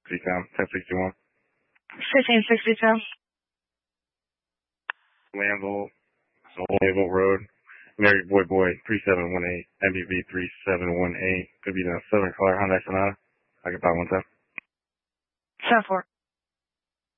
Freetown, 1061. 1562. Lamville Road, Mary Boy 3718, MBV 3718. Could be the Southern Color Hyundai Sonata. I can buy one time. 7-4.